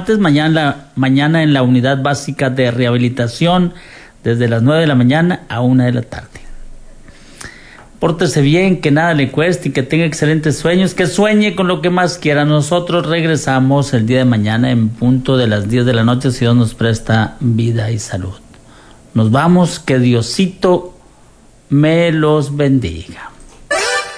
martes, mañana en la unidad básica de rehabilitación, desde las 9 de la mañana a 1 de la tarde. Pórtese bien, que nada le cueste y que tenga excelentes sueños, que sueñe con lo que más quiera. Nosotros regresamos el día de mañana en punto de las 10 de la noche, si Dios nos presta vida y salud. Nos vamos, que Diosito me los bendiga.